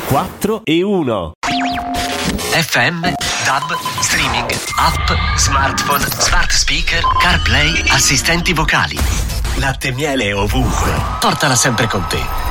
4 e 1. FM, DAB, streaming, app, smartphone, smart speaker, CarPlay, assistenti vocali. Latte e miele ovunque. Portala sempre con te.